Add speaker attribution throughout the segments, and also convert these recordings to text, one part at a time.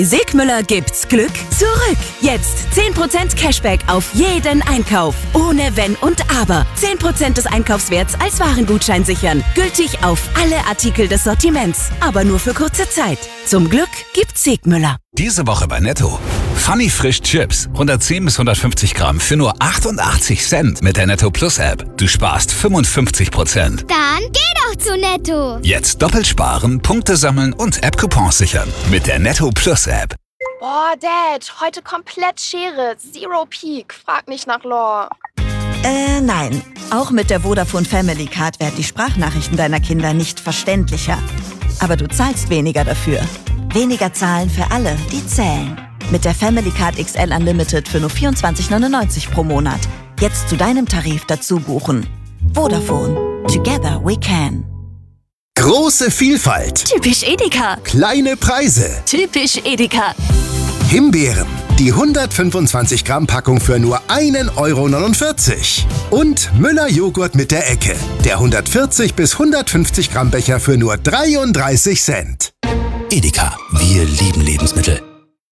Speaker 1: Sigmüller gibt's Glück zurück. Jetzt 10% Cashback auf jeden Einkauf. Ohne Wenn und Aber. 10% des Einkaufswerts als Warengutschein sichern. Gültig auf alle Artikel des Sortiments. Aber nur für kurze Zeit. Zum Glück gibt's Sigmüller.
Speaker 2: Diese Woche bei Netto. Funny Frisch Chips. 110 bis 150 Gramm für nur 88 Cent mit der Netto Plus App. Du sparst 55%.
Speaker 3: Dann geh doch zu Netto.
Speaker 2: Jetzt doppelt sparen, Punkte sammeln und App-Coupons sichern. Mit der Netto Plus App.
Speaker 4: Boah, Dad, heute komplett Schere. Zero Peak. Frag nicht nach Lore.
Speaker 5: Nein. Auch mit der Vodafone Family Card werden die Sprachnachrichten deiner Kinder nicht verständlicher. Aber du zahlst weniger dafür. Weniger zahlen für alle, die zählen. Mit der Family Card XL Unlimited für nur 24,99 pro Monat. Jetzt zu deinem Tarif dazu buchen. Vodafone. Together we can.
Speaker 6: Große Vielfalt.
Speaker 1: Typisch Edeka.
Speaker 6: Kleine Preise.
Speaker 1: Typisch Edeka.
Speaker 6: Himbeeren. Die 125 Gramm Packung für nur 1,49 €. Und Müller Joghurt mit der Ecke. Der 140 bis 150 Gramm Becher für nur 33 Cent.
Speaker 2: Edeka. Wir lieben Lebensmittel.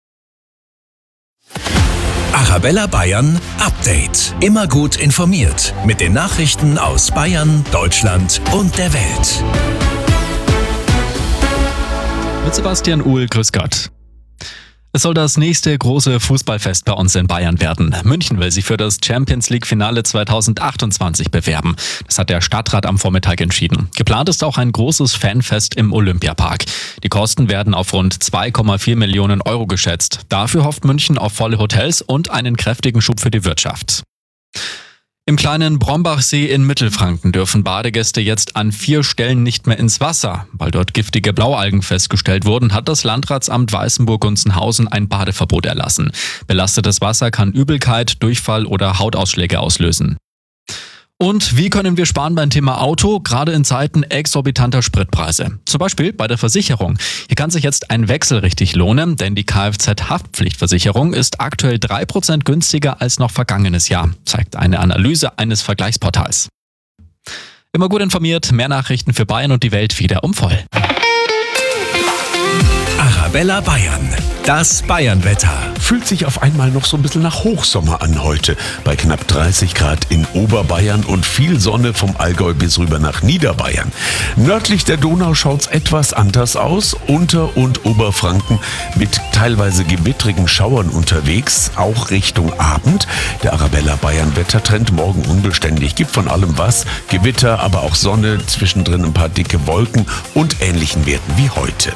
Speaker 2: Arabella Bayern Update. Immer gut informiert mit den Nachrichten aus Bayern, Deutschland und der Welt.
Speaker 7: Mit Sebastian Uhl, grüß Gott. Es soll das nächste große Fußballfest bei uns in Bayern werden. München will sich für das Champions-League-Finale 2028 bewerben. Das hat der Stadtrat am Vormittag entschieden. Geplant ist auch ein großes Fanfest im Olympiapark. Die Kosten werden auf rund 2,4 Millionen € geschätzt. Dafür hofft München auf volle Hotels und einen kräftigen Schub für die Wirtschaft. Im kleinen Brombachsee in Mittelfranken dürfen Badegäste jetzt an 4 Stellen nicht mehr ins Wasser. Weil dort giftige Blaualgen festgestellt wurden, hat das Landratsamt Weißenburg-Gunzenhausen ein Badeverbot erlassen. Belastetes Wasser kann Übelkeit, Durchfall oder Hautausschläge auslösen. Und wie können wir sparen beim Thema Auto, gerade in Zeiten exorbitanter Spritpreise? Zum Beispiel bei der Versicherung. Hier kann sich jetzt ein Wechsel richtig lohnen, denn die Kfz-Haftpflichtversicherung ist aktuell 3% günstiger als noch vergangenes Jahr, zeigt eine Analyse eines Vergleichsportals. Immer gut informiert, mehr Nachrichten für Bayern und die Welt wieder um voll.
Speaker 2: Arabella Bayern. Das Bayernwetter.
Speaker 8: Fühlt sich auf einmal noch so ein bisschen nach Hochsommer an heute. Bei knapp 30 Grad in Oberbayern und viel Sonne vom Allgäu bis rüber nach Niederbayern. Nördlich der Donau schaut's etwas anders aus. Unter- und Oberfranken mit teilweise gewittrigen Schauern unterwegs, auch Richtung Abend. Der Arabella Bayern Wettertrend morgen unbeständig. Gibt von allem was. Gewitter, aber auch Sonne, zwischendrin ein paar dicke Wolken und ähnlichen Werten wie heute.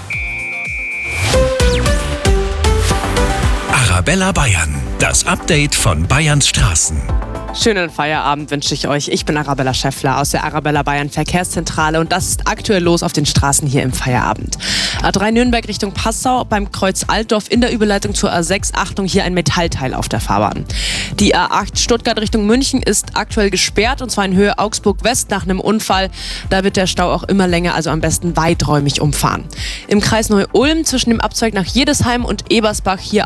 Speaker 2: Arabella Bayern. Das Update von Bayerns Straßen.
Speaker 9: Schönen Feierabend wünsche ich euch. Ich bin Arabella Schäffler aus der Arabella Bayern Verkehrszentrale und das ist aktuell los auf den Straßen hier im Feierabend. A3 Nürnberg Richtung Passau beim Kreuz Altdorf in der Überleitung zur A6. Achtung, hier ein Metallteil auf der Fahrbahn. Die A8 Stuttgart Richtung München ist aktuell gesperrt und zwar in Höhe Augsburg West nach einem Unfall. Da wird der Stau auch immer länger, also am besten weiträumig umfahren. Im Kreis Neu-Ulm zwischen dem Abzweig nach Jedesheim und Ebersbach hier